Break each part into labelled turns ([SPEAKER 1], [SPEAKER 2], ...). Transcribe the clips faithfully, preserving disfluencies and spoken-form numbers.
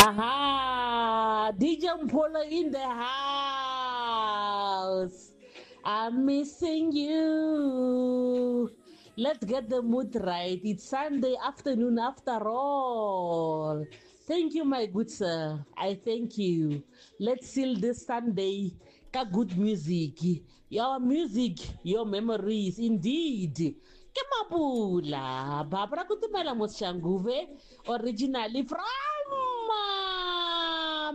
[SPEAKER 1] Aha, D J Mpolo in the house. I'm missing you. Let's get the mood right. It's Sunday afternoon after all. Thank you, my good sir. I thank you. Let's seal this Sunday. Ka good music. Your music, your memories, indeed. Ke Mapula, Barbara Kutumela Moshanguve, originally from uh,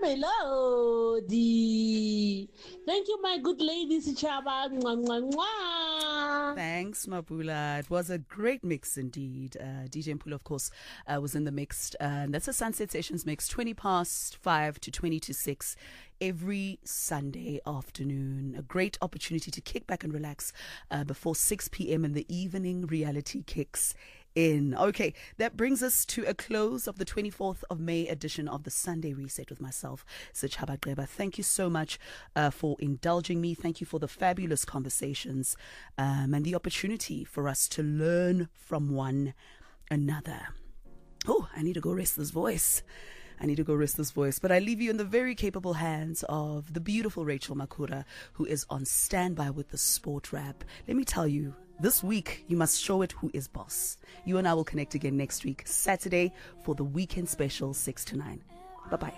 [SPEAKER 1] Mamelodi. Thank you, my good ladies, Chaba. Mwah, mwah, mwah.
[SPEAKER 2] Thanks, Mapula. It was a great mix indeed. Uh, D J Mpula, of course, uh, was in the mix. Uh, and that's a Sunset Sessions mix, twenty past five to twenty to six every Sunday afternoon. A great opportunity to kick back and relax uh, before six p.m. and the evening reality kicks in. Okay, that brings us to a close of the twenty-fourth of May edition of the Sunday Reset with myself, Sechaba Greba. Thank you so much uh, for indulging me. Thank you for the fabulous conversations um, and the opportunity for us to learn from one another. Oh, I need to go rest this voice. I need to go rest this voice. But I leave you in the very capable hands of the beautiful Rachel Makura, who is on standby with the sport wrap. Let me tell you, this week, you must show it who is boss. You and I will connect again next week, Saturday, for the weekend special, six to nine. Bye-bye.